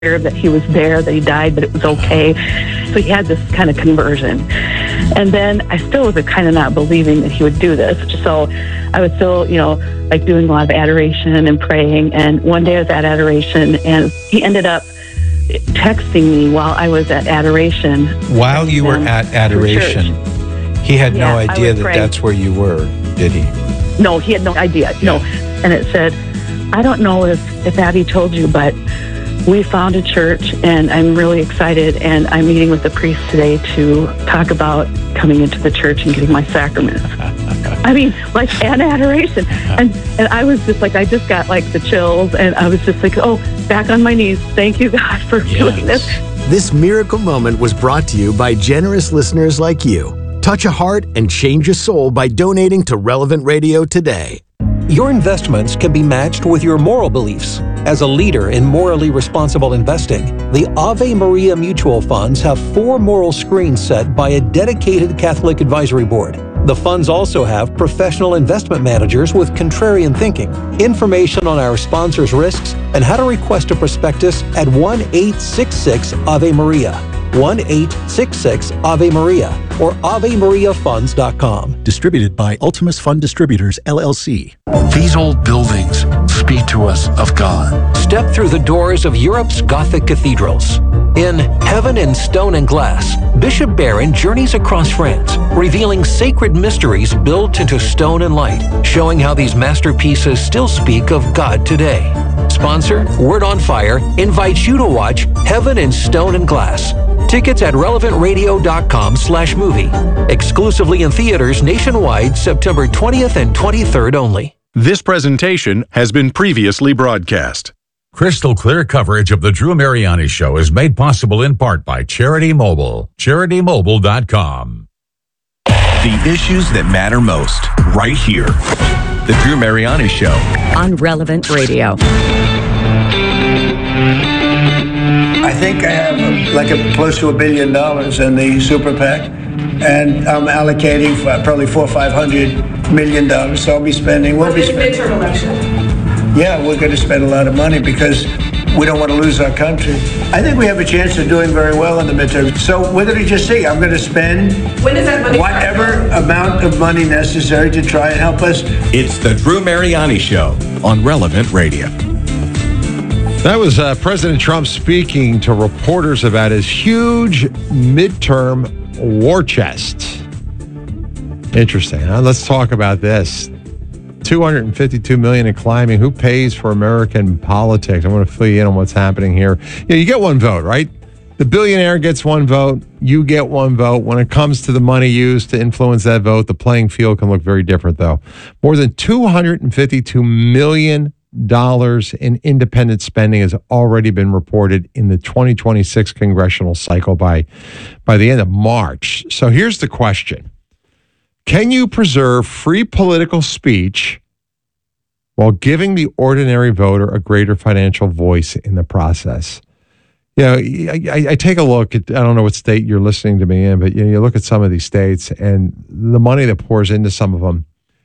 that he was there, that he died, but it was okay. So he had this kind of conversion. And then I still was kind of not believing that he would do this. So I was still, like doing a lot of adoration and praying. And one day I was at adoration, and he ended up texting me while I was at adoration. While you were at adoration, he had no idea that that's where you were, did he? No, he had no idea. No. And it said, I don't know if Abby told you, but we found a church, and I'm really excited, and I'm meeting with the priest today to talk about coming into the church and getting my sacraments. I mean, like, and adoration. And I was just like, I just got like the chills, and I was just like, oh, back on my knees. Thank you, God, for doing this. This miracle moment was brought to you by generous listeners like you. Touch a heart and change a soul by donating to Relevant Radio today. Your investments can be matched with your moral beliefs. As a leader in morally responsible investing, the Ave Maria Mutual Funds have 4 moral screens set by a dedicated Catholic advisory board. The funds also have professional investment managers with contrarian thinking. Information on our sponsors' risks and how to request a prospectus at 1-866-AVE-MARIA. 1-866-AVE-MARIA or AveMariaFunds.com. Distributed by Ultimus Fund Distributors, LLC. These old buildings speak to us of God. Step through the doors of Europe's Gothic cathedrals. In Heaven in Stone and Glass, Bishop Barron journeys across France, revealing sacred mysteries built into stone and light, showing how these masterpieces still speak of God today. Sponsor, Word on Fire, invites you to watch Heaven in Stone and Glass. Tickets at relevantradio.com/movie. Exclusively in theaters nationwide, September 20th and 23rd only. This presentation has been previously broadcast. Crystal clear coverage of the Drew Mariani Show is made possible in part by Charity Mobile. CharityMobile.com. The issues that matter most, right here. The Drew Mariani Show. On Relevant Radio. I think I have close to $1 billion in the super PAC, and I'm allocating probably $400 or $500 million. So we'll be spending. Midterm election. Yeah, we're going to spend a lot of money because we don't want to lose our country. I think we have a chance of doing very well in the midterm. So what did you just see? I'm going to spend whatever amount of money necessary to try and help us. It's the Drew Mariani Show on Relevant Radio. That was President Trump speaking to reporters about his huge midterm war chest. Interesting, huh? Let's talk about this. $252 million in climbing. Who pays for American politics? I want to fill you in on what's happening here. You get one vote, right? The billionaire gets one vote. You get one vote. When it comes to the money used to influence that vote, the playing field can look very different, though. More than $252 million in independent spending has already been reported in the 2026 congressional cycle by the end of March. So here's the question. Can you preserve free political speech while giving the ordinary voter a greater financial voice in the process? I take a look at, I don't know what state you're listening to me in, but you look at some of these states and the money that pours into some of them,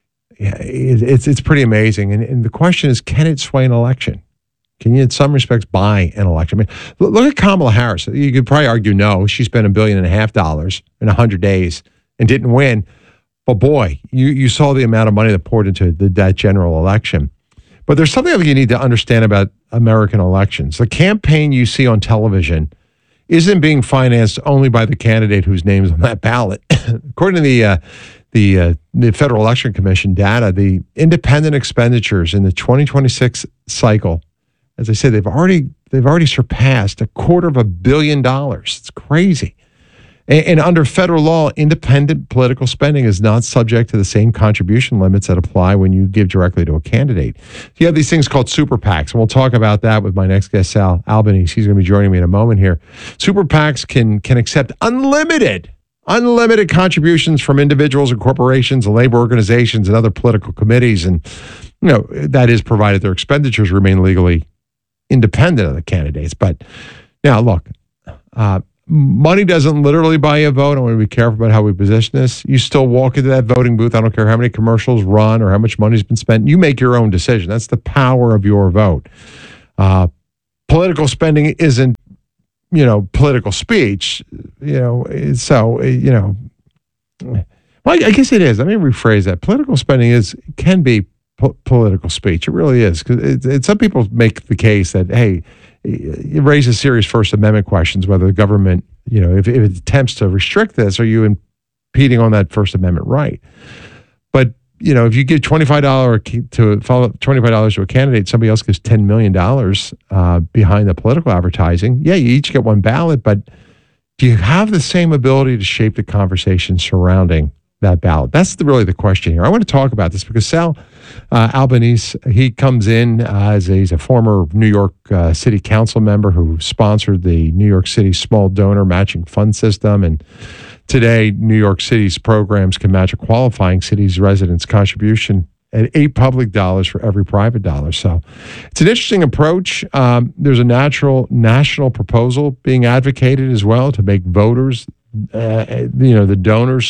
it's pretty amazing. And the question is, can it sway an election? Can you, in some respects, buy an election? I mean, look at Kamala Harris. You could probably argue no. She spent $1.5 billion in 100 days and didn't win. But boy, you saw the amount of money that poured into that general election. But there's something you need to understand about American elections. The campaign you see on television isn't being financed only by the candidate whose name is on that ballot. According to the Federal Election Commission data, the independent expenditures in the 2026 cycle, as I said, they've already surpassed $250 million. It's crazy. And under federal law, independent political spending is not subject to the same contribution limits that apply when you give directly to a candidate. You have these things called super PACs, and we'll talk about that with my next guest, Sal Albanese. He's going to be joining me in a moment here. Super PACs can accept unlimited contributions from individuals and corporations and labor organizations and other political committees. And, that is provided their expenditures remain legally independent of the candidates. But now, look, money doesn't literally buy you a vote. I want to be careful about how we position this. You still walk into that voting booth. I don't care how many commercials run or how much money's been spent. You make your own decision. That's the power of your vote. political spending isn't, political speech, so, well, I guess it is. Let me rephrase that. Political spending can be political speech. It really is. Because some people make the case that, hey, it raises serious First Amendment questions, whether the government, if it attempts to restrict this, are you impeding on that First Amendment right? But, if you give $25 to a candidate, somebody else gives $10 million behind the political advertising. Yeah, you each get one ballot, but do you have the same ability to shape the conversation surrounding that ballot? That's really the question here. I want to talk about this because Sal Albanese, he comes in he's a former New York City Council member who sponsored the New York City Small Donor Matching Fund System. And today, New York City's programs can match a qualifying city's residents' contribution at $8 public dollars for every private dollar. So it's an interesting approach. There's a national proposal being advocated as well to make voters, the donors,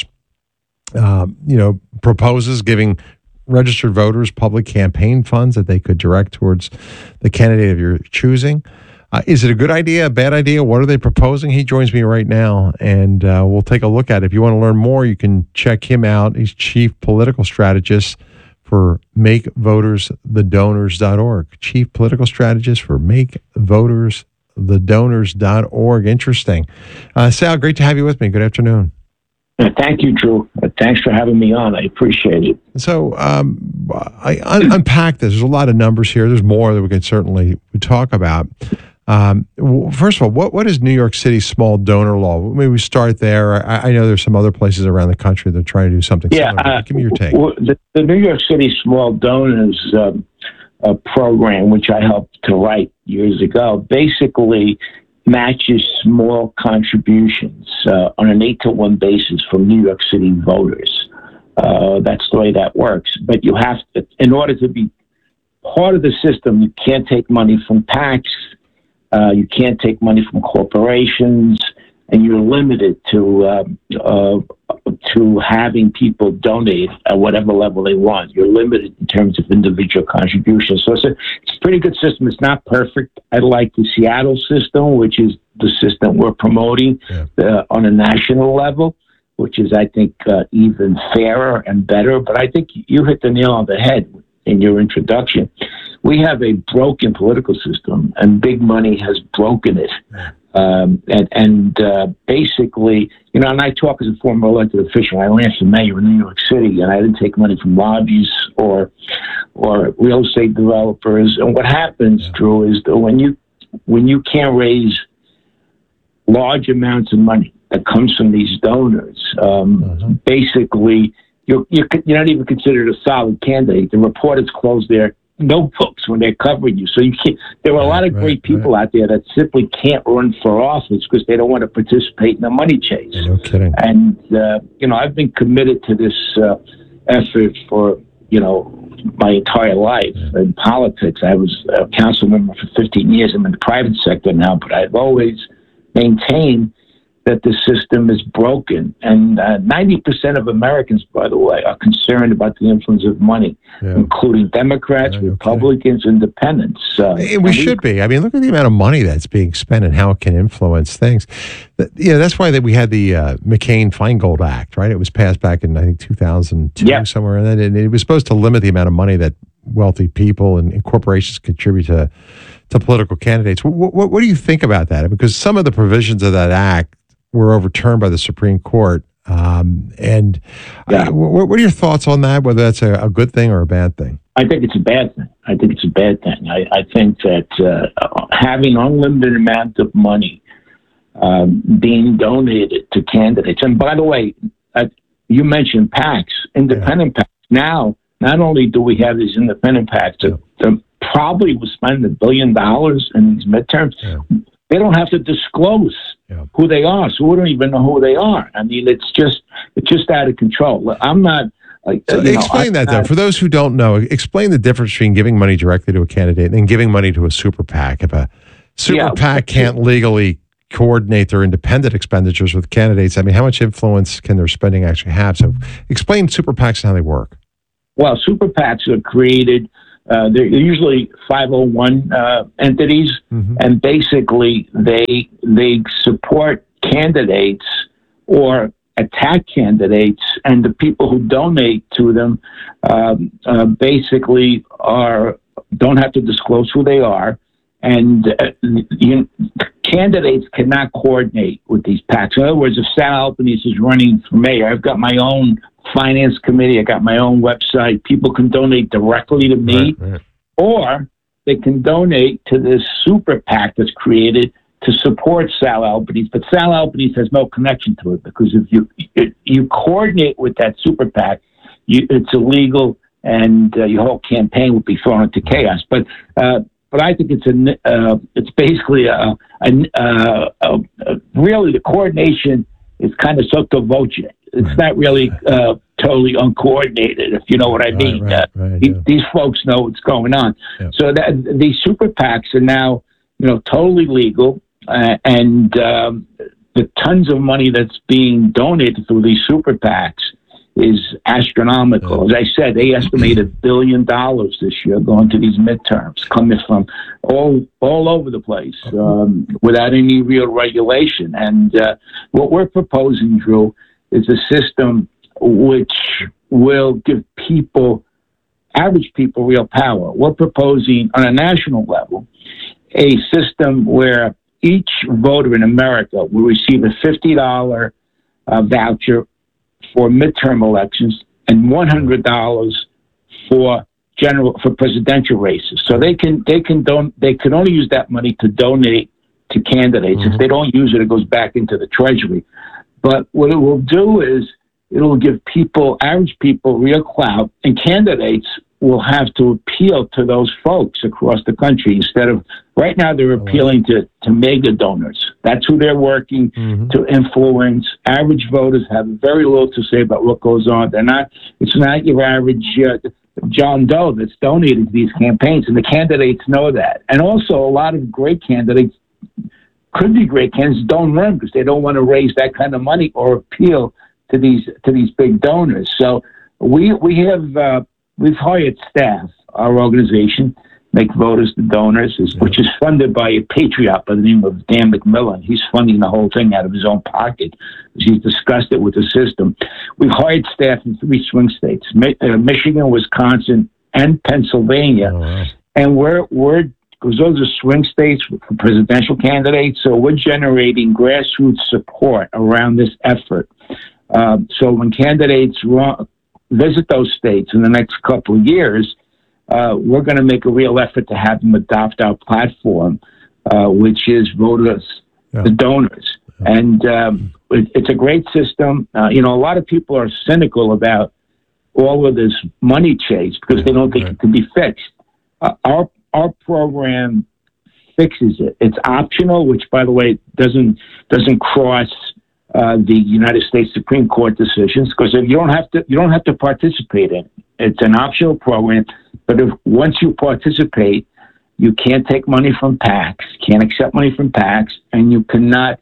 proposes giving registered voters public campaign funds that they could direct towards the candidate of your choosing. Is it a good idea, a bad idea? What are they proposing? He joins me right now, and we'll take a look at it. If you want to learn more, you can check him out. He's chief political strategist for MakeVotersTheDonors.org. Chief political strategist for MakeVotersTheDonors.org. Interesting. Sal, great to have you with me. Good afternoon. Thank you, Drew. Thanks for having me on. I appreciate it. So I unpack this. There's a lot of numbers here. There's more that we could certainly talk about. First of all, what is New York City's small donor law? Maybe we start there. I know there's some other places around the country that are trying to do something similar. Give me your take. The New York City Small Donors program, which I helped to write years ago, basically matches small contributions on an 8-to-1 basis from New York City voters. That's the way that works. But you have to, in order to be part of the system, you can't take money from PACs, you can't take money from corporations, and you're limited to having people donate at whatever level they want. You're limited in terms of individual contributions. So it's a pretty good system. It's not perfect. I like the Seattle system, which is the system we're promoting on a national level, which is, I think, even fairer and better. But I think you hit the nail on the head in your introduction. We have a broken political system, and big money has broken it. Basically, and I talk as a former elected official. I ran for mayor in New York City, and I didn't take money from lobbies or real estate developers. And what happens, Drew, is that when you can't raise large amounts of money that comes from these donors, basically you're not even considered a solid candidate. The reporters close their notebooks when they're covering you. So you can't. There are a lot of great people out there that simply can't run for office because they don't want to participate in the money chase. No kidding. And I've been committed to this effort for my entire life in politics. I was a council member for 15 years. I'm in the private sector now, but I've always maintained that the system is broken. And 90% of Americans, by the way, are concerned about the influence of money, including Democrats, Republicans, Independents. We should be. I mean, look at the amount of money that's being spent and how it can influence things. That's why we had the McCain-Feingold Act, right? It was passed back in, I think, 2002, somewhere. And it was supposed to limit the amount of money that wealthy people and corporations contribute to political candidates. What do you think about that? Because some of the provisions of that act were overturned by the Supreme Court. What are your thoughts on that, whether that's a good thing or a bad thing? I think it's a bad thing. I think that having unlimited amount of money being donated to candidates, and by the way, you mentioned PACs, independent PACs. Now, not only do we have these independent PACs that probably will spend $1 billion in these midterms, they don't have to disclose who they are, so we don't even know who they are. I mean, it's just out of control. I'm not like. So explain that though, for those who don't know. Explain the difference between giving money directly to a candidate and giving money to a super PAC. If a super PAC can't legally coordinate their independent expenditures with candidates, I mean, how much influence can their spending actually have? So explain super PACs and how they work. Well, super PACs are created they're usually 501 entities, and basically they support candidates or attack candidates, and the people who donate to them basically don't have to disclose who they are, and candidates cannot coordinate with these PACs. In other words, if Sal Albanese is running for mayor, I've got my own finance committee, I got my own website. People can donate directly to me, or they can donate to this super PAC that's created to support Sal Albanese, but Sal Albanese has no connection to it, because if you coordinate with that super PAC, it's illegal, and your whole campaign would be thrown into chaos. But I think it's basically really the coordination is kind of sotto voce. It's not really totally uncoordinated, if you know what I mean. These folks know what's going on. Yeah. So these super PACs are now, totally legal. And the tons of money that's being donated through these super PACs is astronomical. As I said, they estimate $1 billion this year going to these midterms, coming from all over the place without any real regulation. And what we're proposing, Drew, is a system which will give average people, real power. We're proposing on a national level a system where each voter in America will receive a $50 voucher for midterm elections and $100 for presidential races. So they can only use that money to donate to candidates. If they don't use it, it goes back into the treasury. But what it will do is it'll give average people, real clout, and candidates will have to appeal to those folks across the country instead of right now they're appealing to mega donors. That's who they're working to influence. Average voters have very little to say about what goes on. It's not your average John Doe that's donated to these campaigns, and the candidates know that. And also a lot of great candidates could be great candidates don't run because they don't want to raise that kind of money or appeal to these big donors. So we've hired staff, our organization, Make Voters the Donors, which is funded by a patriot by the name of Dan McMillan. He's funding the whole thing out of his own pocket. He's discussed it with the system. We've hired staff in 3 swing states, Michigan, Wisconsin, and Pennsylvania. And because those are swing states for presidential candidates, so we're generating grassroots support around this effort. So when candidates visit those states in the next couple of years, we're going to make a real effort to have them adopt our platform, which is Voters the Donors. And it's a great system. A lot of people are cynical about all of this money chase because they don't think it can be fixed. Our program fixes it. It's optional, which, by the way, doesn't cross the United States Supreme Court decisions, because if you don't have to participate in it. It's an optional program, but once you participate, you can't take money from PACs, can't accept money from PACs, and you cannot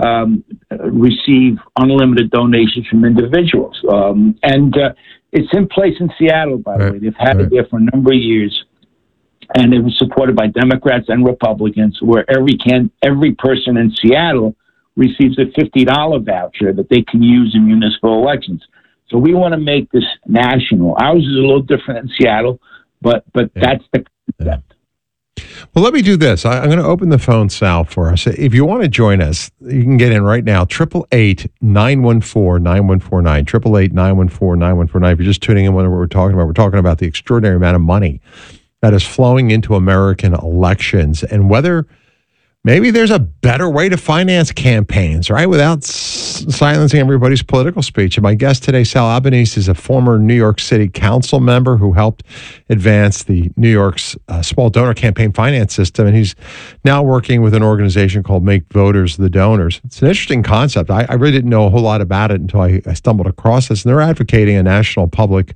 receive unlimited donations from individuals. And it's in place in Seattle, by the way. They've had it there for a number of years. And it was supported by Democrats and Republicans, where every person in Seattle receives a $50 voucher that they can use in municipal elections. So we want to make this national. Ours is a little different in Seattle, but that's the concept. Well, let me do this. I'm going to open the phone, Sal, for us. If you want to join us, you can get in right now, 888-914-9149, 888-914-9149. If you're just tuning in, what we're talking about the extraordinary amount of money that is flowing into American elections, and whether maybe there's a better way to finance campaigns, right, without silencing everybody's political speech. And my guest today, Sal Albanese, is a former New York City council member who helped advance the New York's small donor campaign finance system, and he's now working with an organization called Make Voters the Donors. It's an interesting concept. I really didn't know a whole lot about it until I stumbled across this, and they're advocating a national public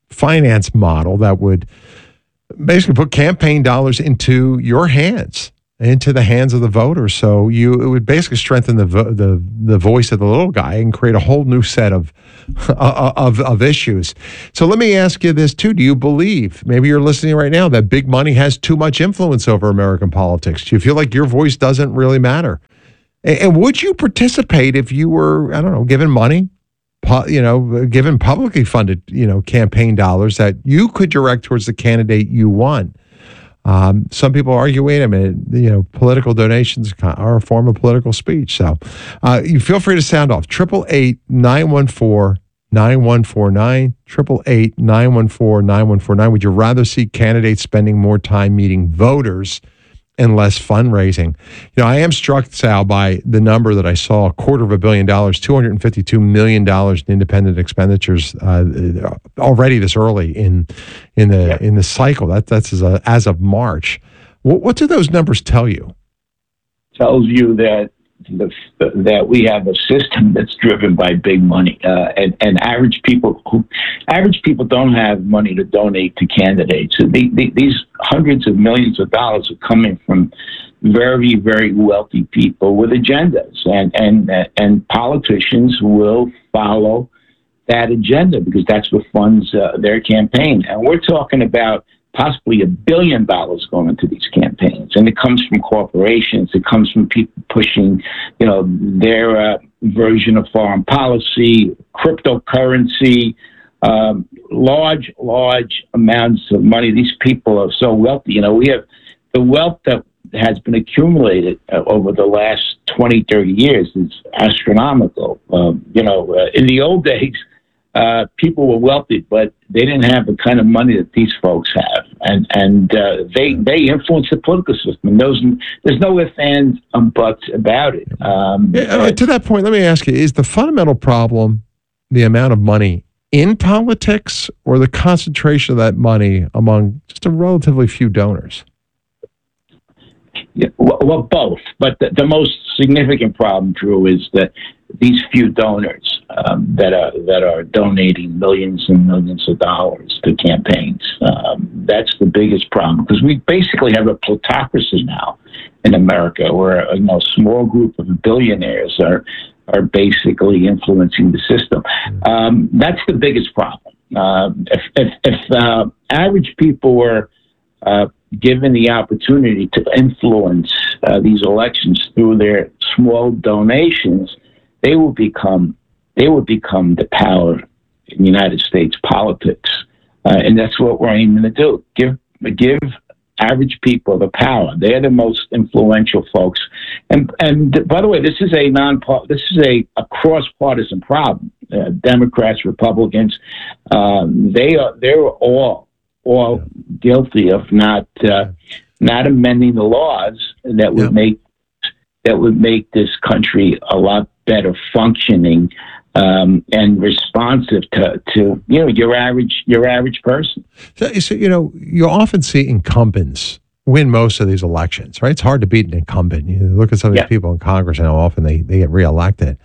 finance model that would basically put campaign dollars into your hands. into the hands of the voters. So it would basically strengthen the voice of the little guy and create a whole new set of issues. So let me ask you this too. Do you believe, maybe you're listening right now, that big money has too much influence over American politics? Do you feel like your voice doesn't really matter? And would you participate if you were, I don't know, given money, given publicly funded, campaign dollars that you could direct towards the candidate you want? Some people argue, wait a minute, political donations are a form of political speech. So you feel free to sound off. 888-914-9149, 888-914-9149. Would you rather see candidates spending more time meeting voters and less fundraising? I am struck, Sal, by the number that I saw, $250 million, $252 million in independent expenditures already this early in the cycle. That's as of March. What do those numbers tell you? Tells you that we have a system that's driven by big money, and average people don't have money to donate to candidates. These hundreds of millions of dollars are coming from very, very wealthy people with agendas, and politicians will follow that agenda because that's what funds their campaign. And we're talking about possibly $1 billion going into these campaigns, and it comes from corporations. It comes from people pushing, their version of foreign policy, cryptocurrency, large amounts of money. These people are so wealthy. We have the wealth that has been accumulated over the last 20, 30 years is astronomical. In the old days, people were wealthy, but they didn't have the kind of money that these folks have, and they influence the political system. There's no ifs, ands, buts about it. To that point, let me ask you: is the fundamental problem the amount of money in politics, or the concentration of that money among just a relatively few donors? Yeah, well, both. But the most significant problem, Drew, is that these few donors that are donating millions and millions of dollars to campaigns. That's the biggest problem, because we basically have a plutocracy now in America, where a small group of billionaires are basically influencing the system. That's the biggest problem. If average people were given the opportunity to influence these elections through their small donations, they will become the power in United States politics, and that's what we're aiming to do. Give average people the power. They're the most influential folks. And by the way, this is a cross-partisan problem. Democrats, Republicans, they're all guilty of not amending the laws that would make this country a lot better functioning and responsive to your average person. So you often see incumbents win most of these elections, right? It's hard to beat an incumbent. You look at some of these people in Congress and how often they get reelected.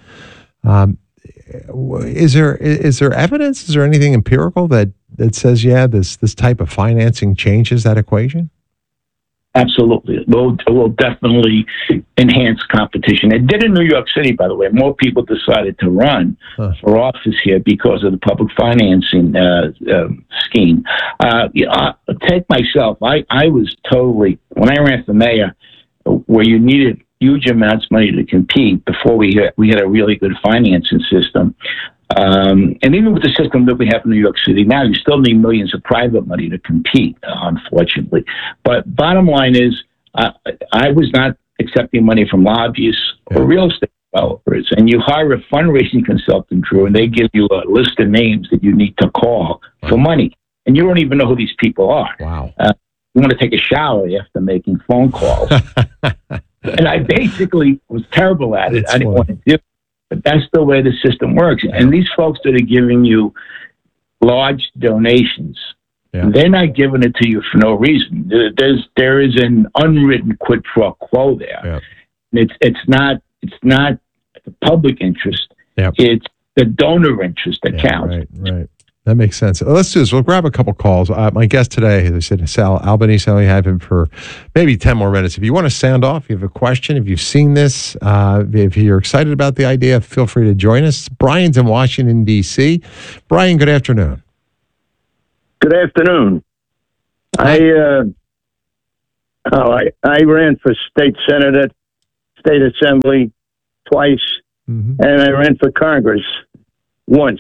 Is there evidence? Is there anything empirical that says, this type of financing changes that equation? Absolutely. It will definitely enhance competition. It did in New York City, by the way. More people decided to run for office here because of the public financing scheme. Take myself. I was totally, when I ran for mayor, where you needed huge amounts of money to compete before we had a really good financing system. And even with the system that we have in New York City now, you still need millions of private money to compete, unfortunately. But bottom line is, I was not accepting money from lobbyists or real estate developers. And you hire a fundraising consultant, Drew, and they give you a list of names that you need to call for money. And you don't even know who these people are. Wow. You want to take a shower after making phone calls. And I basically was terrible at it. I didn't want to do it. But that's the way the system works. And these folks that are giving you large donations, they're not giving it to you for no reason. There is an unwritten quid pro quo there. And it's not the public interest. It's the donor interest that counts. Right. That makes sense. Let's do this. We'll grab a couple calls. My guest today, as I said, Sal Albanese. I only have him for maybe 10 more minutes. If you want to sound off, you have a question, if you've seen this, if you're excited about the idea, feel free to join us. Brian's in Washington, D.C. Brian, good afternoon. Good afternoon. I ran for state senator, state assembly twice, and I ran for Congress once.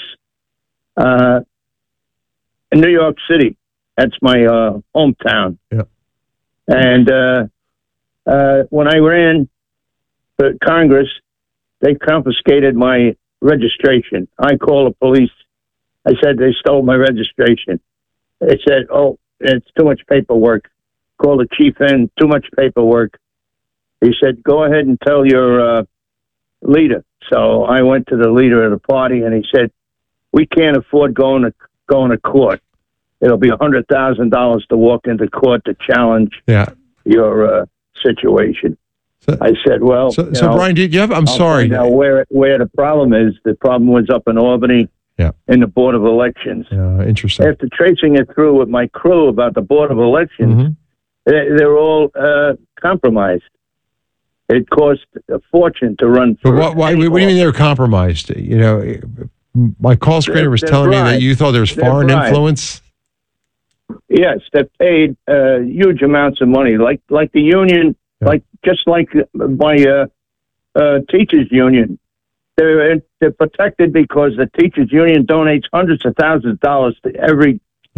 In New York City, that's my hometown. Yeah. And when I ran for Congress, they confiscated my registration. I called the police. I said they stole my registration. They said, "Oh, it's too much paperwork." Called the chief in, too much paperwork. He said, "Go ahead and tell your leader." So I went to the leader of the party, and he said, "We can't afford going to court. It'll be $100,000 to walk into court to challenge your situation." So, I said, "Well, so Brian, did you have? I'm sorry. Now, where the problem is, the problem was up in Albany, in the Board of Elections. Interesting. After tracing it through with my crew about the Board of Elections, they're all compromised. It cost a fortune to run. But what do you mean they're compromised? You know, my call screener was telling me that you thought there was foreign influence. Yes, they paid huge amounts of money, like the union, just like my teachers union. They're protected because the teachers union donates hundreds of thousands of dollars to every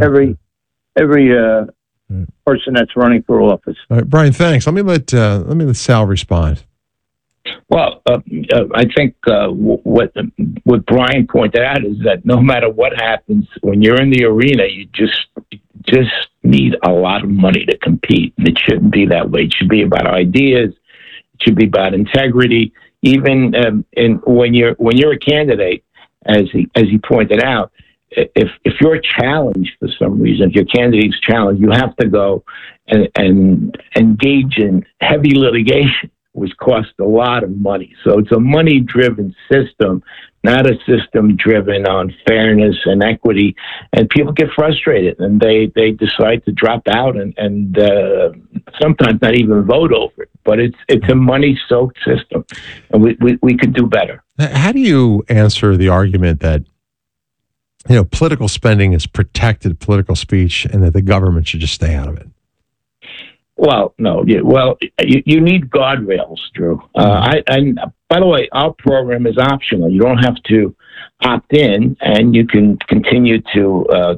person that's running for office. All right, Brian, thanks. Let me let Sal respond. Well, I think what Brian pointed out is that no matter what happens, when you're in the arena, you just need a lot of money to compete, and it shouldn't be that way. It should be about ideas. It should be about integrity. Even when you're a candidate, as he pointed out, if you're challenged for some reason, if your candidate's challenged, you have to go and engage in heavy litigation, which costs a lot of money. So it's a money-driven system, not a system driven on fairness and equity. And people get frustrated, and they decide to drop out and sometimes not even vote over it. But it's a money-soaked system, and we could do better. How do you answer the argument that political spending is protected political speech, and that the government should just stay out of it? Well, no. Well, you need guardrails, Drew. And by the way, our program is optional. You don't have to opt in, and you can continue to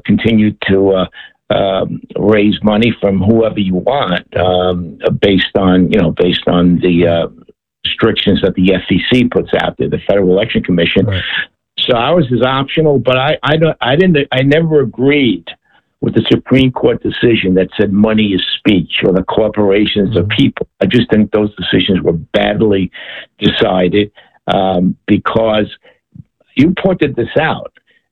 raise money from whoever you want, based on the restrictions that the FEC puts out there, the Federal Election Commission. Right. So ours is optional, but I never agreed with the Supreme Court decision that said money is speech, or the corporations are people. I just think those decisions were badly decided, because you pointed this out.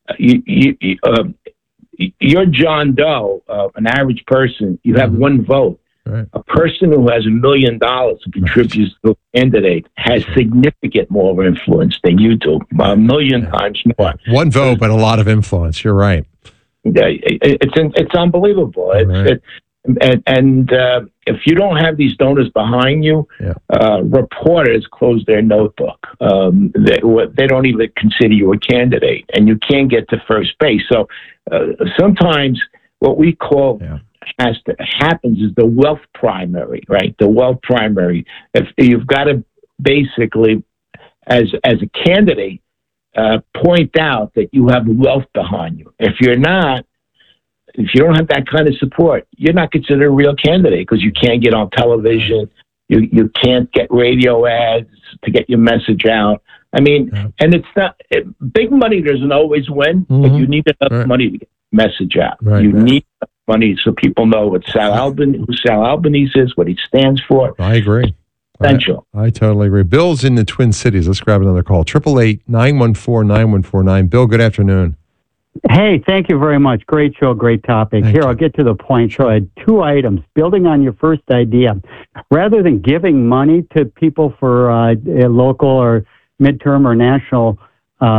You're John Doe, an average person. You have one vote. Right. A person who has $1 million and contributes to a candidate has significant more influence than you do, a million times more. One vote, but a lot of influence. You're right. Yeah, it's unbelievable. Right. And if you don't have these donors behind you, reporters close their notebook. They don't even consider you a candidate, and you can't get to first base. So sometimes what we call happens is the wealth primary, right? The wealth primary. If you've got to basically, as a candidate, point out that you have wealth behind you. If you don't have that kind of support, you're not considered a real candidate, because you can't get on television. You can't get radio ads to get your message out. I mean, and it's not big money doesn't always win, but you need enough money to get the message out. You need enough money so people know what who Sal Albanese is, what he stands for. I agree. Essential. I totally agree. Bill's in the Twin Cities. Let's grab another call. 888-914-9149. Bill, good afternoon. Hey, thank you very much. Great show, great topic. I'll get to the point. So I had two items. Building on your first idea, rather than giving money to people for local or midterm or national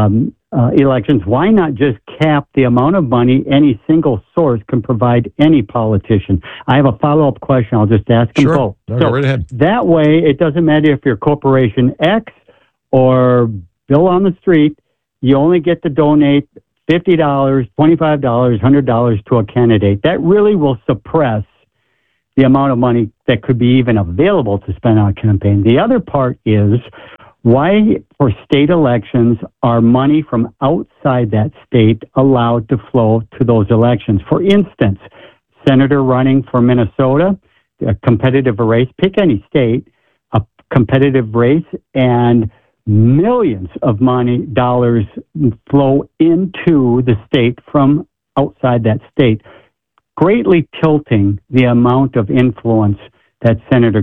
elections, why not just cap the amount of money any single source can provide any politician? I have a follow-up question. I'll just ask them both. No, go right ahead. That way, it doesn't matter if you're Corporation X or Bill on the street, you only get to donate $50, $25, $100 to a candidate. That really will suppress the amount of money that could be even available to spend on a campaign. The other part is, why for state elections are money from outside that state allowed to flow to those elections? For instance, senator running for Minnesota, a competitive race, pick any state, a competitive race, and millions of dollars flow into the state from outside that state, greatly tilting the amount of influence that Senator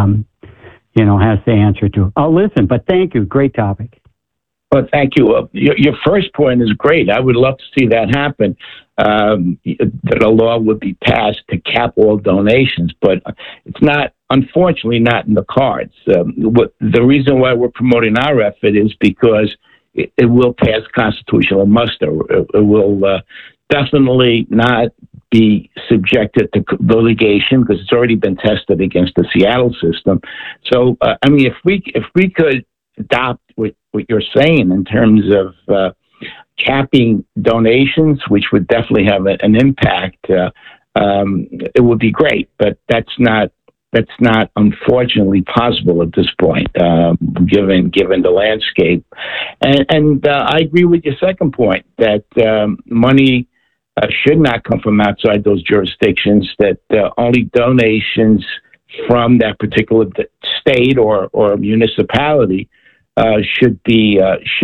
has to answer to. I'll listen, but thank you. Great topic. Well, thank you. Your first point is great. I would love to see that happen, that a law would be passed to cap all donations, but it's not, unfortunately, not in the cards. The reason why we're promoting our effort is because it will pass constitutional muster. It will definitely not be subjected to litigation because it's already been tested against the Seattle system. So, if we could adopt what you're saying in terms of capping donations, which would definitely have an impact, it would be great. But that's not unfortunately possible at this point, given the landscape. And I agree with your second point that money should not come from outside those jurisdictions, that only donations from that particular state or municipality should be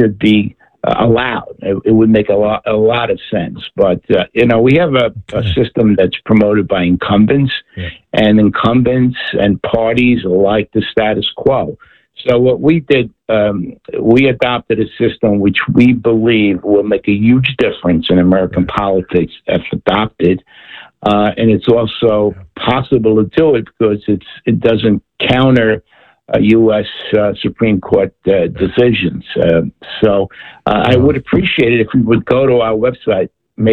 allowed. It would make a lot of sense. But we have a system that's promoted by incumbents, and incumbents and parties like the status quo. So what we did, we adopted a system which we believe will make a huge difference in American politics if adopted. And it's also possible to do it because it doesn't counter U.S. Supreme Court decisions. So I would appreciate it if we would go to our website,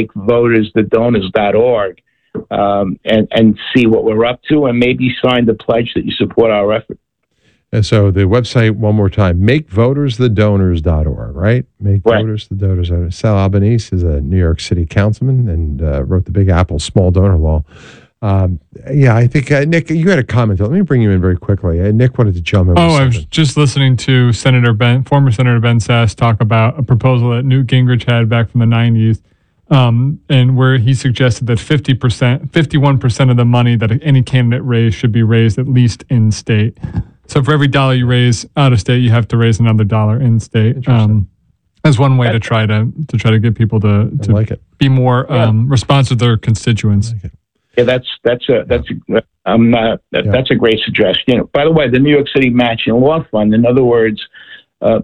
makevotersthedonors.org, and see what we're up to, and maybe sign the pledge that you support our effort. And so the website, one more time, makevotersthedonors.org, right? Makevotersthedonors.org. Sal Albanese is a New York City councilman and wrote the Big Apple small donor law. I think, Nick, you had a comment. Let me bring you in very quickly. Nick wanted to jump in. I was just listening to former Senator Ben Sasse talk about a proposal that Newt Gingrich had back from the 90s, and where he suggested that 51% of the money that any candidate raised should be raised at least in state. So for every dollar you raise out of state, you have to raise another dollar in state. As one way to try to get people to be more responsive to their constituents. Yeah, that's a great suggestion. By the way, the New York City Matching Law Fund, in other words, to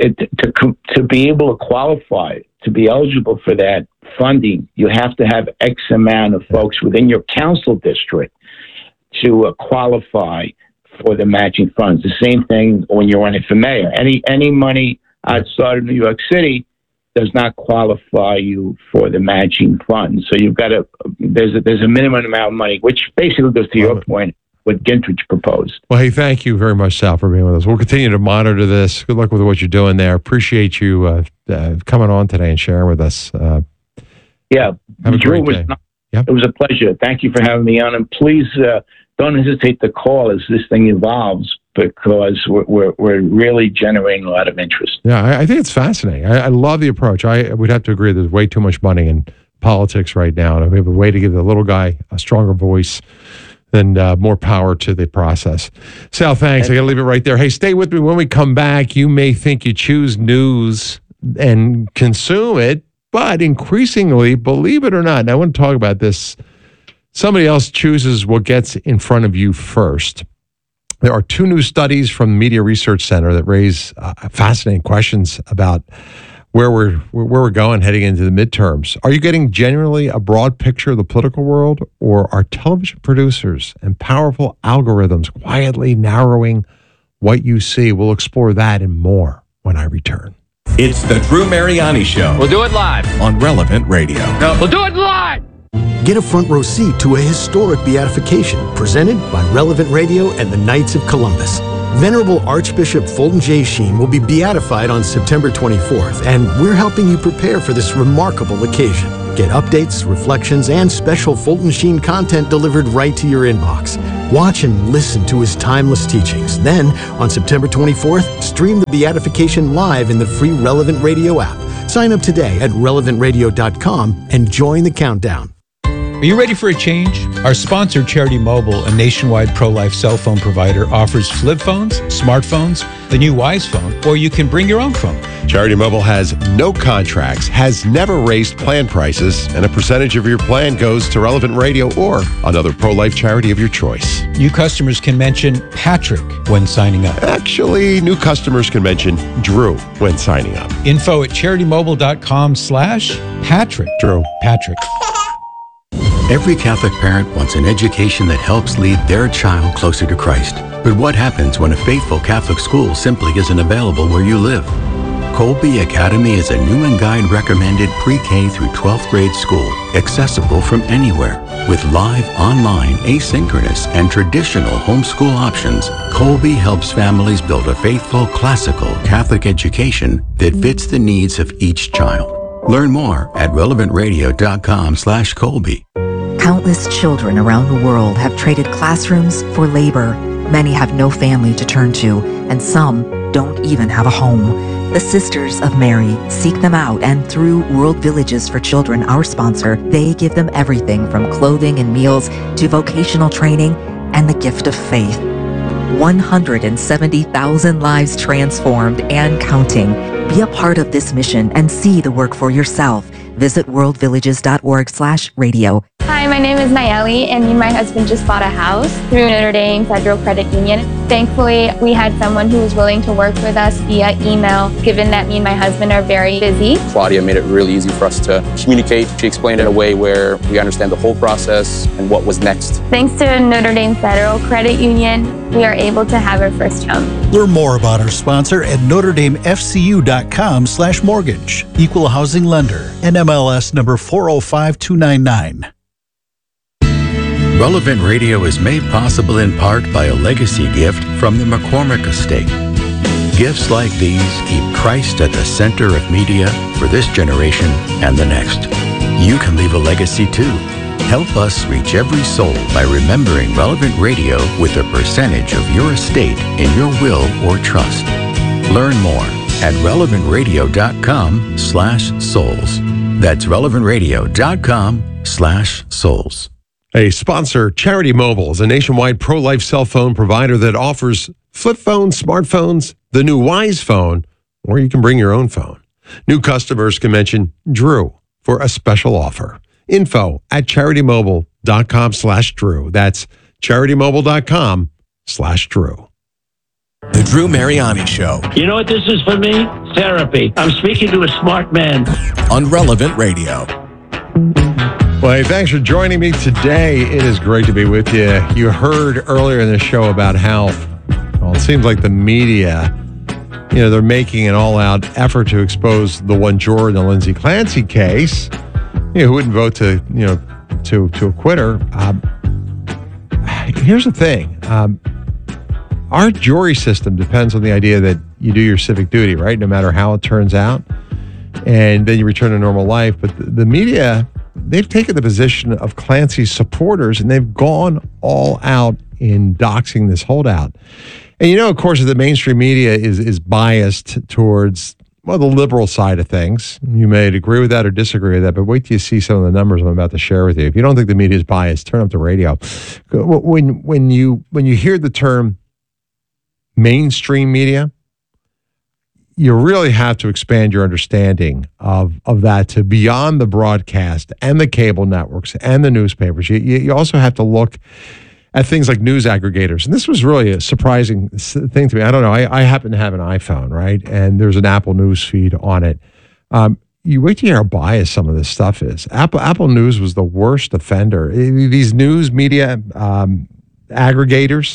be able to qualify, to be eligible for that funding, you have to have X amount of folks within your council district to qualify for the matching funds. The same thing when you're running for mayor. Any money outside of New York City does not qualify you for the matching funds. So you've got there's a minimum amount of money, which basically goes to your point, what Gingrich proposed. Well, hey, thank you very much, Sal, for being with us. We'll continue to monitor this. Good luck with what you're doing there. Appreciate you coming on today and sharing with us. Have a great day. It was a pleasure. Thank you for having me on. And please don't hesitate to call as this thing evolves, because we're really generating a lot of interest. Yeah, I think it's fascinating. I love the approach. I would have to agree there's way too much money in politics right now. And we have a way to give the little guy a stronger voice and more power to the process. Sal, thanks. I got to leave it right there. Hey, stay with me. When we come back, you may think you choose news and consume it, but increasingly, believe it or not, and I want to talk about this, somebody else chooses what gets in front of you first. There are two new studies from the Media Research Center that raise fascinating questions about where we're going heading into the midterms. Are you getting genuinely a broad picture of the political world, or are television producers and powerful algorithms quietly narrowing what you see? We'll explore that and more when I return. It's the Drew Mariani Show. We'll do it live. On Relevant Radio. No, we'll do it live. Get a front row seat to a historic beatification presented by Relevant Radio and the Knights of Columbus. Venerable Archbishop Fulton J. Sheen will be beatified on September 24th, and we're helping you prepare for this remarkable occasion. Get updates, reflections, and special Fulton Sheen content delivered right to your inbox. Watch and listen to his timeless teachings. Then, on September 24th, stream the beatification live in the free Relevant Radio app. Sign up today at relevantradio.com and join the countdown. Are you ready for a change? Our sponsor, Charity Mobile, a nationwide pro-life cell phone provider, offers flip phones, smartphones, the new Wise phone, or you can bring your own phone. Charity Mobile has no contracts, has never raised plan prices, and a percentage of your plan goes to Relevant Radio or another pro-life charity of your choice. New customers can mention Patrick when signing up. Actually, new customers can mention Drew when signing up. Info at CharityMobile.com/Patrick. Drew. Patrick. Every Catholic parent wants an education that helps lead their child closer to Christ. But what happens when a faithful Catholic school simply isn't available where you live? Colby Academy is a new and guide recommended pre-K through 12th grade school, accessible from anywhere. With live, online, asynchronous, and traditional homeschool options, Colby helps families build a faithful, classical Catholic education that fits the needs of each child. Learn more at relevantradio.com/Colby. Countless children around the world have traded classrooms for labor. Many have no family to turn to, and some don't even have a home. The Sisters of Mary seek them out, and through World Villages for Children, our sponsor, they give them everything from clothing and meals to vocational training and the gift of faith. 170,000 lives transformed and counting. Be a part of this mission and see the work for yourself. Visit worldvillages.org/radio. Hi, my name is Nayeli, and me and my husband just bought a house through Notre Dame Federal Credit Union. Thankfully, we had someone who was willing to work with us via email, given that me and my husband are very busy. Claudia made it really easy for us to communicate. She explained it in a way where we understand the whole process and what was next. Thanks to Notre Dame Federal Credit Union, we are able to have our first home. Learn more about our sponsor at NotreDameFCU.com/mortgage. Equal housing lender. NMLS number 405299. Relevant Radio is made possible in part by a legacy gift from the McCormick Estate. Gifts like these keep Christ at the center of media for this generation and the next. You can leave a legacy too. Help us reach every soul by remembering Relevant Radio with a percentage of your estate in your will or trust. Learn more at relevantradio.com/souls. That's relevantradio.com/souls. A sponsor, Charity Mobile, is a nationwide pro-life cell phone provider that offers flip phones, smartphones, the new Wise phone, or you can bring your own phone. New customers can mention Drew for a special offer. Info at CharityMobile.com/Drew. That's CharityMobile.com/Drew. The Drew Mariani Show. You know what this is for me? Therapy. I'm speaking to a smart man. On Relevant Radio. Well, hey, thanks for joining me today. It is great to be with you. You heard earlier in the show about how, well, it seems like the media, they're making an all-out effort to expose the one Jordan and Lindsay Clancy case. Who wouldn't vote to acquit her? Here's the thing. Our jury system depends on the idea that you do your civic duty, right? No matter how it turns out. And then you return to normal life. But the media, they've taken the position of Clancy's supporters, and they've gone all out in doxing this holdout. And of course, the mainstream media is biased towards, the liberal side of things. You may agree with that or disagree with that, but wait till you see some of the numbers I'm about to share with you. If you don't think the media is biased, turn up the radio. When you hear the term mainstream media, you really have to expand your understanding of that to beyond the broadcast and the cable networks and the newspapers. You also have to look at things like news aggregators. And this was really a surprising thing to me. I don't know. I happen to have an iPhone, right? And there's an Apple News feed on it. You wait to hear how biased some of this stuff is. Apple News was the worst offender. These news media aggregators,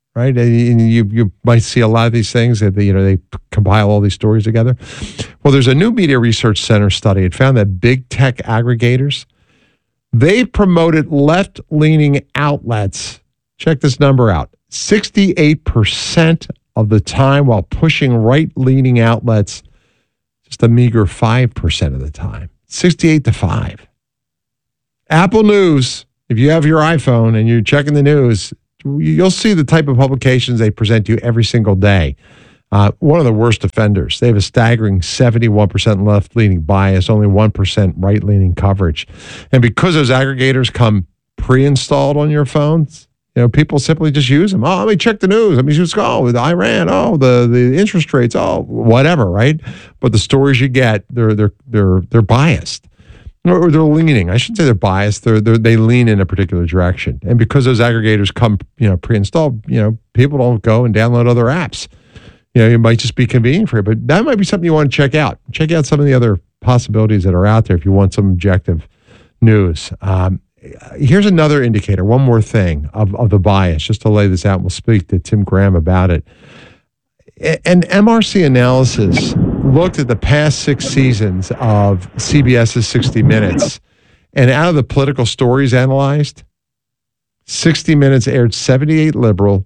right? And you might see a lot of these things that they compile all these stories together. Well, there's a new Media Research Center study. It found that big tech aggregators, they promoted left-leaning outlets. Check this number out. 68% of the time, while pushing right-leaning outlets just a meager 5% of the time. 68-5. Apple News, if you have your iPhone and you're checking the news, you'll see the type of publications they present to you every single day. One of the worst offenders. They have a staggering 71% left-leaning bias, only 1% right-leaning coverage. And because those aggregators come pre-installed on your phones, people simply just use them. Oh, let me check the news. Let me just go with Iran. Oh, the interest rates. Oh, whatever, right? But the stories you get, they're biased. Or they're leaning. I shouldn't say they're biased. They lean in a particular direction. And because those aggregators come, pre-installed, people don't go and download other apps. It might just be convenient for you, but that might be something you want to check out. Check out some of the other possibilities that are out there if you want some objective news. Here's another indicator, one more thing of the bias, just to lay this out. We'll speak to Tim Graham about it. An MRC analysis looked at the past 6 seasons of CBS's 60 Minutes, and out of the political stories analyzed, 60 Minutes aired 78 liberal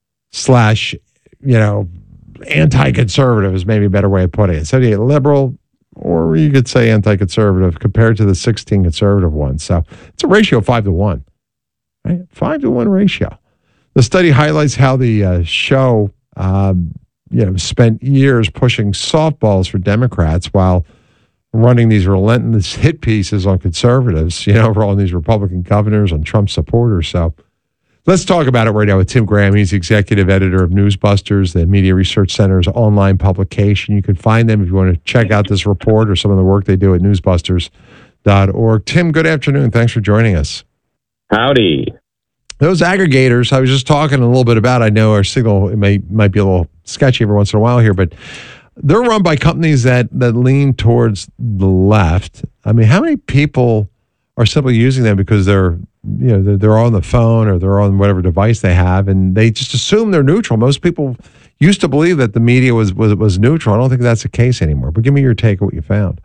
/ anti-conservative is maybe a better way of putting it. 78 liberal, or you could say anti-conservative, compared to the 16 conservative ones. So it's a ratio of 5-1, right? 5-1 ratio. The study highlights how the show, spent years pushing softballs for Democrats while running these relentless hit pieces on conservatives, for all these Republican governors, on Trump supporters. So let's talk about it right now with Tim Graham. He's executive editor of Newsbusters, the Media Research Center's online publication. You can find them if you want to check out this report or some of the work they do at newsbusters.org. Tim, good afternoon. Thanks for joining us. Howdy. Those aggregators, I was just talking a little bit about, I know our signal might be a little sketchy every once in a while here, but they're run by companies that lean towards the left. I mean, how many people are simply using them because they're on the phone or they're on whatever device they have, and they just assume they're neutral? Most people used to believe that the media was neutral. I don't think that's the case anymore. But give me your take on what you found.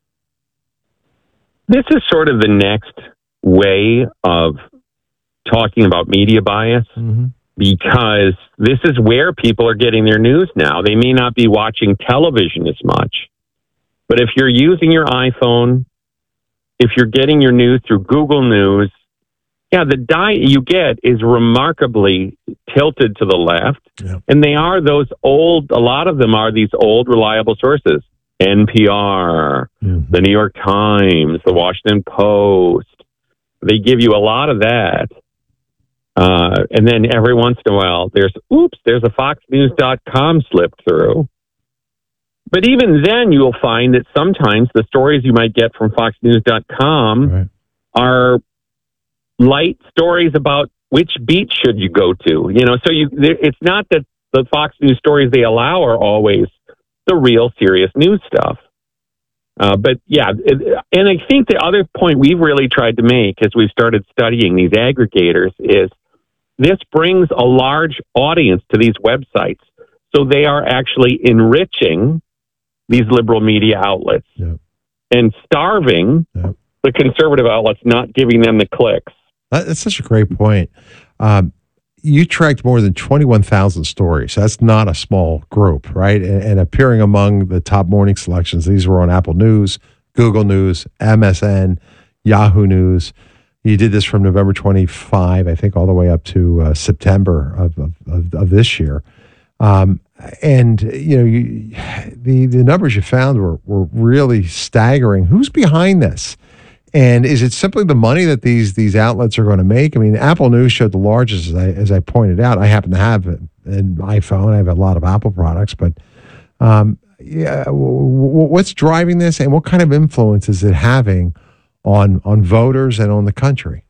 This is sort of the next way of talking about media bias, because this is where people are getting their news now. They may not be watching television as much, but if you're using your iPhone, if you're getting your news through Google News, the diet you get is remarkably tilted to the left. Yeah. And they are a lot of them are these old reliable sources. NPR, the New York Times, the Washington Post. They give you a lot of that. And then every once in a while, there's a FoxNews.com slip through. But even then, you'll find that sometimes the stories you might get from FoxNews.com are light stories about which beach should you go to. It's not that the Fox News stories they allow are always the real serious news stuff. And I think the other point we've really tried to make as we've started studying these aggregators is this brings a large audience to these websites. So they are actually enriching these liberal media outlets and starving the conservative outlets, not giving them the clicks. That's such a great point. You tracked more than 21,000 stories. That's not a small group, right? And appearing among the top morning selections, these were on Apple News, Google News, MSN, Yahoo News. You did this from November 25, I think, all the way up to September of this year. The numbers you found were really staggering. Who's behind this? And is it simply the money that these outlets are going to make? I mean, Apple News showed the largest, as I pointed out. I happen to have an iPhone. I have a lot of Apple products, but what's driving this, and what kind of influence is it having on voters and on the country?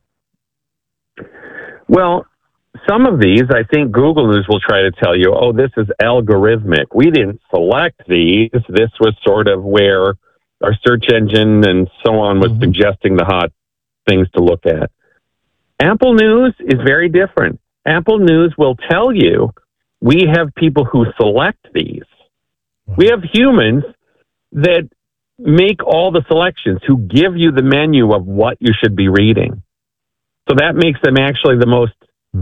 Well, some of these, I think Google News will try to tell you, this is algorithmic. We didn't select these. This was sort of where our search engine and so on was suggesting the hot things to look at. Apple News is very different. Apple News will tell you we have people who select these. We have humans that make all the selections, who give you the menu of what you should be reading. So that makes them actually the most,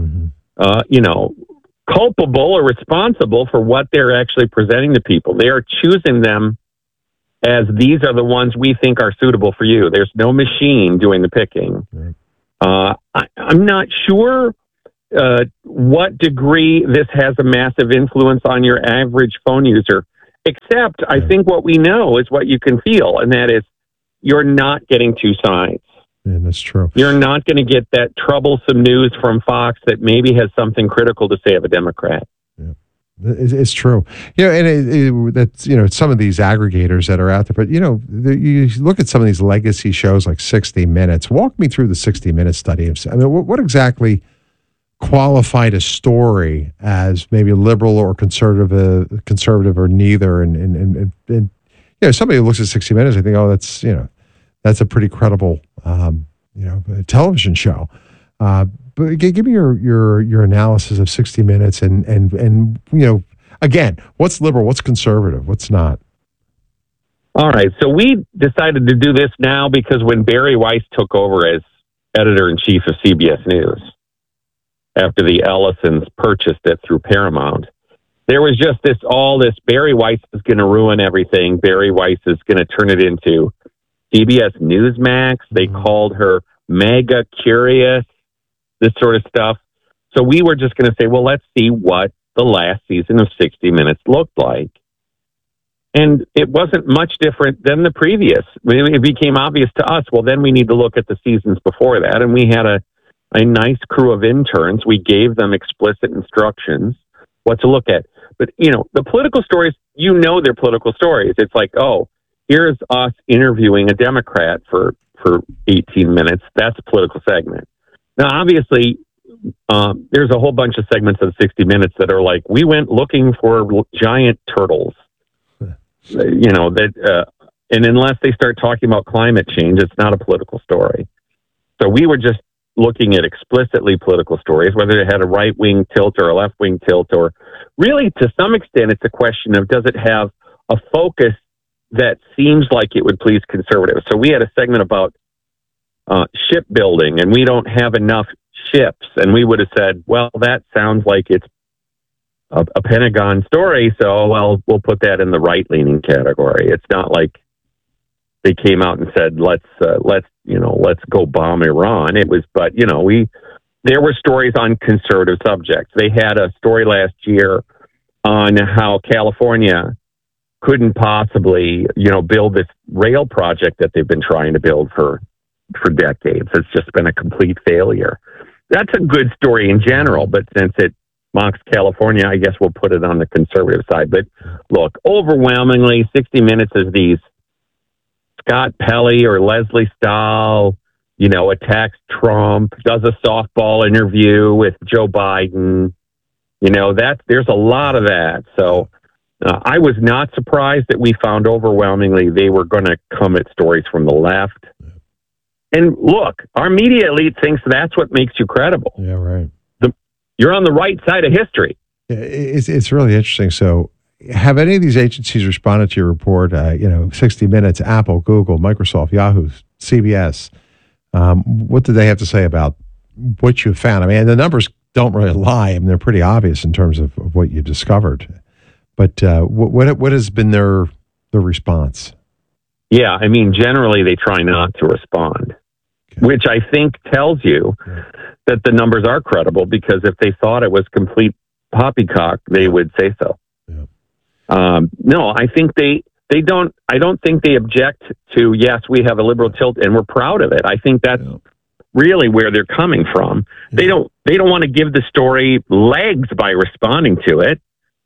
culpable or responsible for what they're actually presenting to people. They are choosing them as these are the ones we think are suitable for you. There's no machine doing the picking. I'm not sure what degree this has a massive influence on your average phone user, except I think what we know is what you can feel, and that is you're not getting two sides. Yeah, that's true. You're not going to get that troublesome news from Fox that maybe has something critical to say of a Democrat. Yeah. It's true. And that's, some of these aggregators that are out there, but, you look at some of these legacy shows like 60 Minutes. Walk me through the 60 Minutes study. I mean, what exactly qualified a story as maybe liberal or conservative or neither? And somebody who looks at 60 Minutes, I think, oh, that's a pretty credible, television show. But give me your analysis of 60 Minutes and again, what's liberal, what's conservative, what's not? All right. So we decided to do this now because when Barry Weiss took over as editor-in-chief of CBS News, after the Ellisons purchased it through Paramount, there was just this Barry Weiss is going to ruin everything. Barry Weiss is going to turn it into CBS Newsmax. They called her Mega Curious, this sort of stuff. So we were just going to say, well, let's see what the last season of 60 Minutes looked like. And it wasn't much different than the previous. I mean, it became obvious to us, well, then we need to look at the seasons before that. And we had a nice crew of interns. We gave them explicit instructions what to look at. But, the political stories, they're political stories. It's like, oh, here's us interviewing a Democrat for 18 minutes. That's a political segment. Now, obviously, there's a whole bunch of segments of 60 Minutes that are like, we went looking for giant turtles. And unless they start talking about climate change, it's not a political story. So we were just looking at explicitly political stories, whether it had a right-wing tilt or a left-wing tilt, or really, to some extent, it's a question of, does it have a focus that seems like it would please conservatives? So we had a segment about shipbuilding, and we don't have enough ships. And we would have said, well, that sounds like it's a Pentagon story, so we'll put that in the right-leaning category. It's not like they came out and said, let's go bomb Iran. It was, but there were stories on conservative subjects. They had a story last year on how California couldn't possibly, build this rail project that they've been trying to build for decades. It's just been a complete failure. That's a good story in general, but since it mocks California, I guess we'll put it on the conservative side. But look, overwhelmingly, 60 Minutes is these Scott Pelley or Leslie Stahl, attacks Trump, does a softball interview with Joe Biden. There's a lot of that. So I was not surprised that we found overwhelmingly they were going to come at stories from the left. And look, our media elite thinks that's what makes you credible. Yeah, right. You're on the right side of history. It's really interesting. So have any of these agencies responded to your report? 60 Minutes, Apple, Google, Microsoft, Yahoo, CBS. What did they have to say about what you found? I mean, the numbers don't really lie. I mean, they're pretty obvious in terms of what you discovered. But what has been their response? Yeah, I mean, generally they try not to respond, which I think tells you that the numbers are credible, because if they thought it was complete poppycock, they would say so. No, I think they don't. I don't think they object to, yes, we have a liberal tilt and we're proud of it. I think that's really where they're coming from. They don't want to give the story legs by responding to it.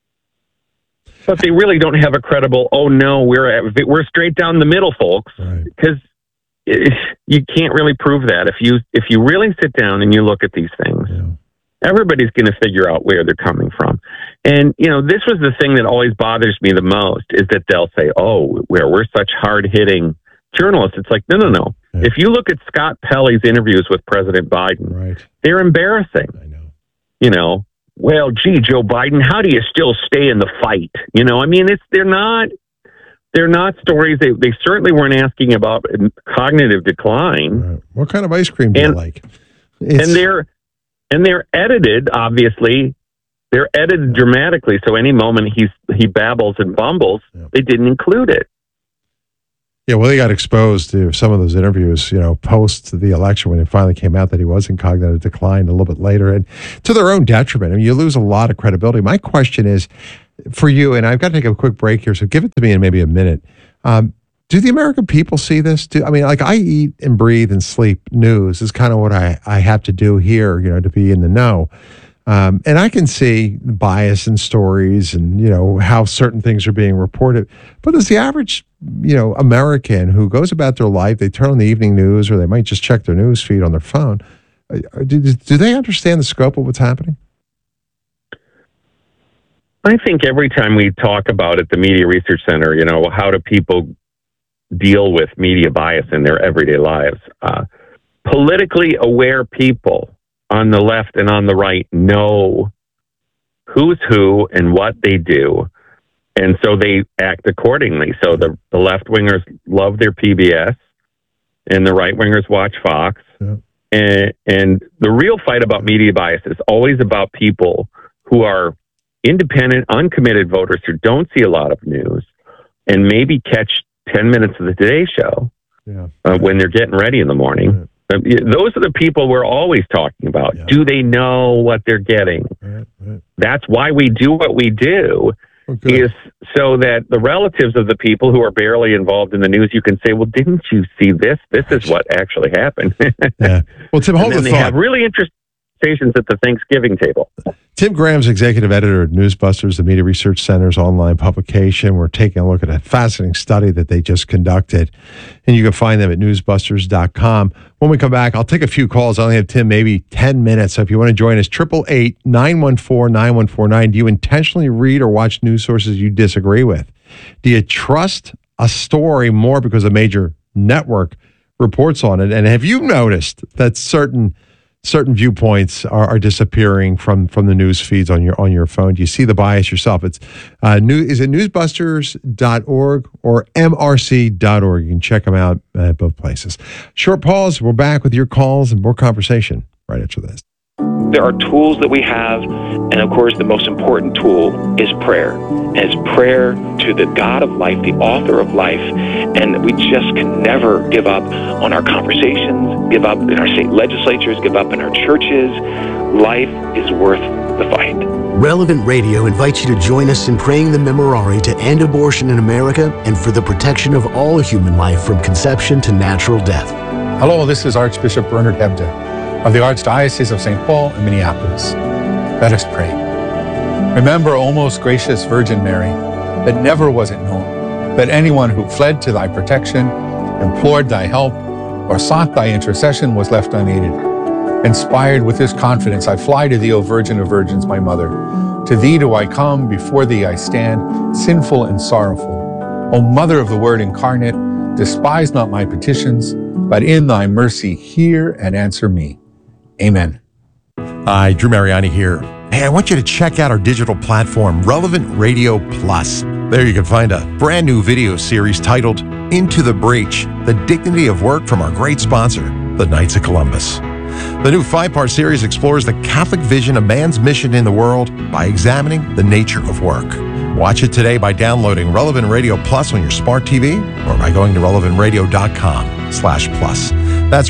But they really don't have a credible, oh no, we're straight down the middle, folks, because you can't really prove that. If you really sit down and you look at these things, everybody's going to figure out where they're coming from. And, this was the thing that always bothers me the most, is that they'll say, oh, we're such hard-hitting journalists. It's like, no. If you look at Scott Pelley's interviews with President Biden, they're embarrassing. I know. well, gee, Joe Biden, how do you still stay in the fight? I mean, they're not stories. They certainly weren't asking about cognitive decline. Right. What kind of ice cream do you like? And they're edited, obviously. They're edited dramatically, so any moment he babbles and bumbles, they didn't include it. Yeah, well, they got exposed to some of those interviews, post the election when it finally came out that he was in cognitive decline a little bit later, and to their own detriment. I mean, you lose a lot of credibility. My question is for you, and I've got to take a quick break here, so give it to me in maybe a minute. Do the American people see this? I eat and breathe and sleep news is kind of what I have to do here, to be in the know. And I can see bias in stories and, how certain things are being reported. But as the average, American who goes about their life, they turn on the evening news or they might just check their news feed on their phone. Do they understand the scope of what's happening? I think every time we talk about at the Media Research Center, how do people deal with media bias in their everyday lives? Politically aware people on the left and on the right know who's who and what they do, and so they act accordingly. So the left-wingers love their PBS, and the right-wingers watch Fox. Yeah. And the real fight about media bias is always about people who are independent, uncommitted voters who don't see a lot of news and maybe catch 10 minutes of the Today Show when they're getting ready in the morning. Right. Those are the people we're always talking about. Yeah. Do they know what they're getting? Right. That's why we do what we do, is so that the relatives of the people who are barely involved in the news, you can say, well, didn't you see this? This is what actually happened. Yeah. Well, Tim, hold the thought. They have really interesting conversations at the Thanksgiving table. Tim Graham's executive editor at Newsbusters, the Media Research Center's online publication. We're taking a look at a fascinating study that they just conducted, and you can find them at newsbusters.com. When we come back, I'll take a few calls. I only have, Tim, maybe 10 minutes. So if you want to join us, 888-914-9149. Do you intentionally read or watch news sources you disagree with? Do you trust a story more because a major network reports on it? And have you noticed that certain viewpoints are disappearing from the news feeds on your phone? Do you see the bias yourself? It's is it newsbusters.org or mrc.org? You can check them out at both places. Short pause. We're back with your calls and more conversation right after this. There are tools that we have, and of course the most important tool is prayer. And it's prayer to the God of life, the author of life, and we just can never give up on our conversations, give up in our state legislatures, give up in our churches. Life is worth the fight. Relevant Radio invites you to join us in praying the Memorare to end abortion in America and for the protection of all human life from conception to natural death. Hello, this is Archbishop Bernard Hebda of the Archdiocese of St. Paul and Minneapolis. Let us pray. Remember, O most gracious Virgin Mary, that never was it known that anyone who fled to thy protection, implored thy help, or sought thy intercession was left unaided. Inspired with this confidence, I fly to thee, O Virgin of Virgins, my mother. To thee do I come, before thee I stand, sinful and sorrowful. O Mother of the Word incarnate, despise not my petitions, but in thy mercy hear and answer me. Amen. Hi, Drew Mariani here. Hey, I want you to check out our digital platform, Relevant Radio Plus. There you can find a brand new video series titled Into the Breach, The Dignity of Work from our great sponsor, the Knights of Columbus. The new 5-part series explores the Catholic vision of man's mission in the world by examining the nature of work. Watch it today by downloading Relevant Radio Plus on your smart TV or by going to relevantradio.com/plus. That's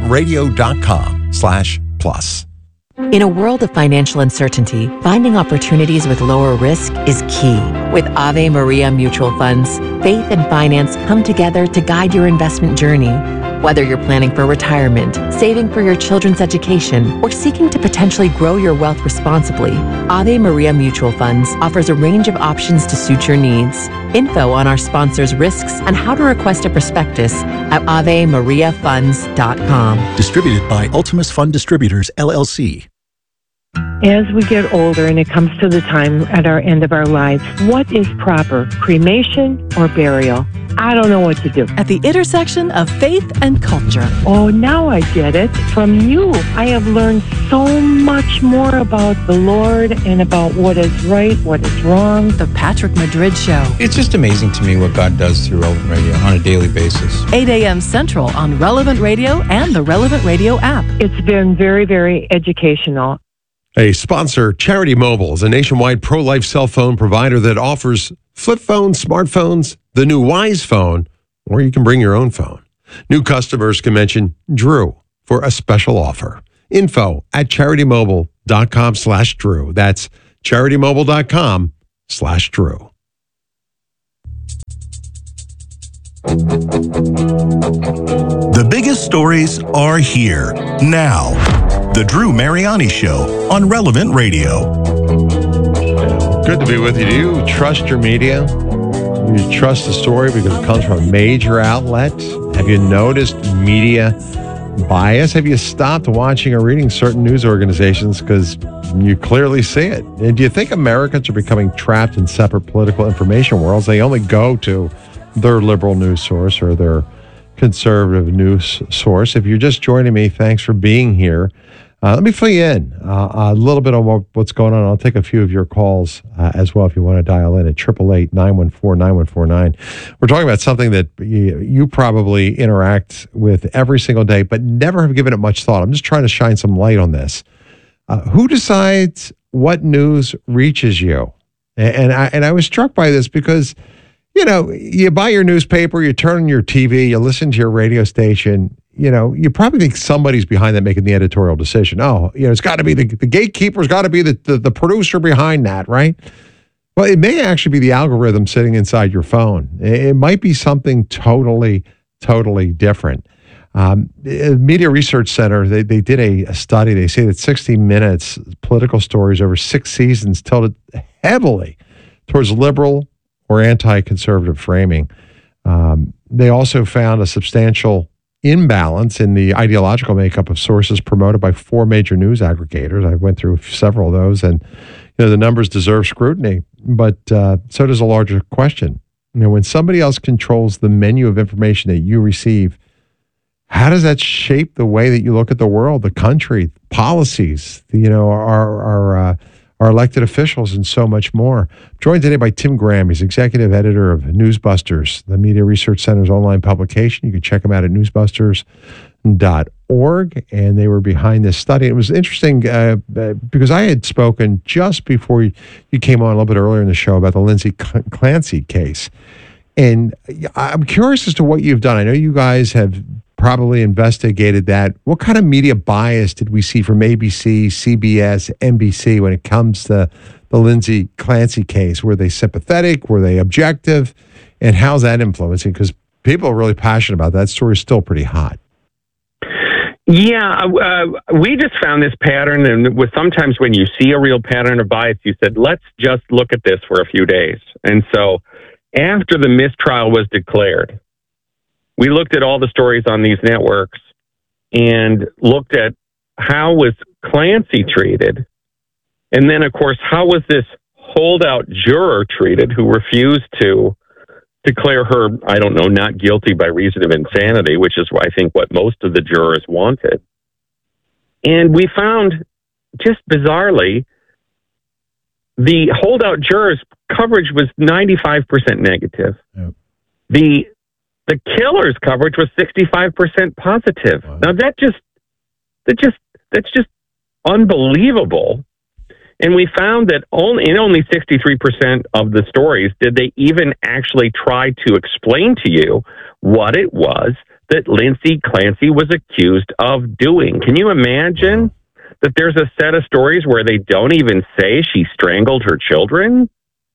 relevantradio.com/plus. In a world of financial uncertainty, finding opportunities with lower risk is key. With Ave Maria Mutual Funds, faith and finance come together to guide your investment journey. Whether you're planning for retirement, saving for your children's education, or seeking to potentially grow your wealth responsibly, Ave Maria Mutual Funds offers a range of options to suit your needs. Info on our sponsors' risks and how to request a prospectus at AveMariaFunds.com. Distributed by Ultimus Fund Distributors, LLC. As we get older and it comes to the time at our end of our lives, what is proper, cremation or burial? I don't know what to do. At the intersection of faith and culture. Oh, now I get it. From you, I have learned so much more about the Lord and about what is right, what is wrong. The Patrick Madrid Show. It's just amazing to me what God does through Relevant Radio on a daily basis. 8 a.m. Central on Relevant Radio and the Relevant Radio app. It's been very, very educational. A sponsor, Charity Mobile, is a nationwide pro-life cell phone provider that offers flip phones, smartphones, the new Wise phone, or you can bring your own phone. New customers can mention Drew for a special offer. Info at CharityMobile.com/Drew. That's CharityMobile.com/Drew. The biggest stories are here now. The Drew Mariani Show on Relevant Radio. Good to be with you. Do you trust your media? Do you trust the story because it comes from a major outlet? Have you noticed media bias? Have you stopped watching or reading certain news organizations because you clearly see it? And do you think Americans are becoming trapped in separate political information worlds? They only go to their liberal news source or their conservative news source. If you're just joining me, thanks for being here. Let me fill you in a little bit on what's going on. I'll take a few of your calls as well if you want to dial in at 888-914-9149. We're talking about something that you probably interact with every single day, but never have given it much thought. I'm just trying to shine some light on this. Who decides what news reaches you? And I was struck by this because, you know, you buy your newspaper, you turn on your TV, you listen to your radio station. You know, you probably think somebody's behind that making the editorial decision. Oh, you know, it's got to be the gatekeeper's got to be the producer behind that, right? Well, it may actually be the algorithm sitting inside your phone. It might be something totally different. Media Research Center, they did a study. They say that 60 Minutes political stories over 6 seasons tilted heavily towards liberal or anti-conservative framing. They also found a substantial imbalance in the ideological makeup of sources promoted by 4 major news aggregators. I went through several of those, and you know the numbers deserve scrutiny, but so does a larger question. You know, when somebody else controls the menu of information that you receive, how does that shape the way that you look at the world, the country, policies, you know, our elected officials, and so much more? I'm joined today by Tim Graham. He's executive editor of Newsbusters, the Media Research Center's online publication. You can check them out at newsbusters.org. And they were behind this study. It was interesting because I had spoken just before you came on a little bit earlier in the show about the Lindsay Clancy case. And I'm curious as to what you've done. I know you guys have probably investigated that. What kind of media bias did we see from ABC, CBS, NBC when it comes to the Lindsay Clancy case? Were they sympathetic? Were they objective? And how's that influencing? Because people are really passionate about that. That story is still pretty hot. Yeah, we just found this pattern, and with sometimes when you see a real pattern of bias, you said, let's just look at this for a few days. And so after the mistrial was declared, we looked at all the stories on these networks and looked at how was Clancy treated. And then, of course, how was this holdout juror treated who refused to declare her, I don't know, not guilty by reason of insanity, which is, I think, what most of the jurors wanted. And we found, just bizarrely, the holdout jurors' coverage was 95% negative. Yep. The killer's coverage was 65% positive. Wow. Now that's just unbelievable. And we found that in only 63% of the stories did they even actually try to explain to you what it was that Lindsay Clancy was accused of doing. Can you imagine that there's a set of stories where they don't even say she strangled her children?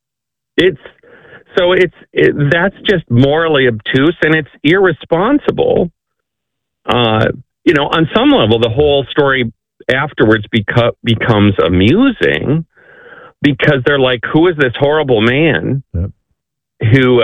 That's just morally obtuse, and it's irresponsible. You know, on some level, the whole story afterwards becomes amusing because they're like, who is this horrible man who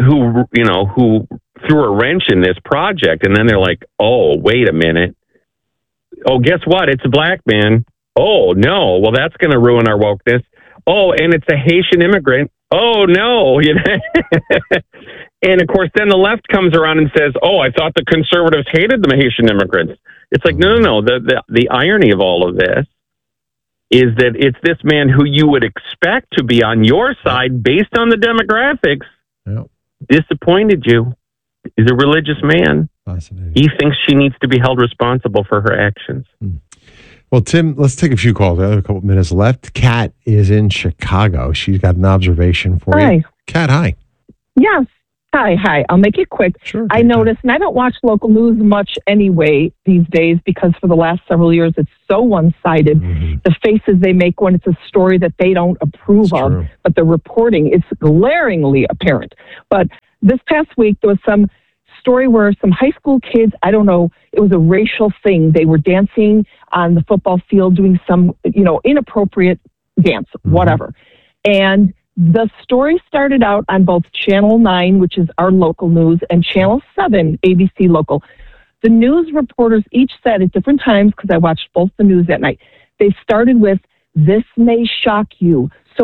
threw a wrench in this project? And then they're like, oh, wait a minute. Oh, guess what? It's a black man. Oh, no. Well, that's going to ruin our wokeness. Oh, and it's a Haitian immigrant. Oh, no. You know? And of course, then the left comes around and says, "Oh, I thought the conservatives hated the Haitian immigrants." It's like, no. The irony of all of this is that it's this man who you would expect to be on your side based on the demographics disappointed you. He's a religious man. He thinks she needs to be held responsible for her actions. Well, Tim, let's take a few calls. We have a couple minutes left. Kat is in Chicago. She's got an observation for you. Kat, hi. Yes. Hi. I'll make it quick. Sure. I noticed, and I don't watch local news much anyway these days because for the last several years it's so one-sided. The faces they make when it's a story that they don't approve of, but the reporting is glaringly apparent. But this past week there was some story where some high school kids, I don't know, it was a racial thing. They were dancing on the football field doing some, inappropriate dance, whatever. And the story started out on both Channel 9, which is our local news, and Channel 7, ABC Local. The news reporters each said at different times, because I watched both the news that night, they started with, "This may shock you."